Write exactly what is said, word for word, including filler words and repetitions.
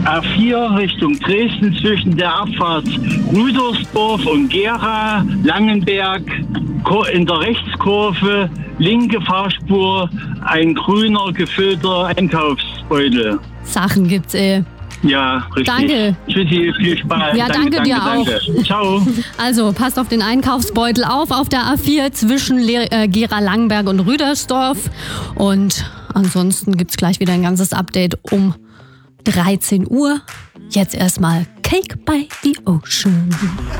A vier Richtung Dresden zwischen der Abfahrt Rüdersdorf und Gera, Langenberg, in der Rechtskurve, linke Fahrspur, ein grüner gefüllter Einkaufsbeutel. Sachen gibt's, ey. Ja, richtig. Danke. Tschüssi, viel Spaß. Ja, danke, danke dir danke. auch. Ciao. Also, passt auf den Einkaufsbeutel auf, auf der A vier zwischen Le- äh, Gera, Langenberg und Rüdersdorf. Und ansonsten gibt's gleich wieder ein ganzes Update um dreizehn Uhr. Jetzt erstmal Cake by the Ocean.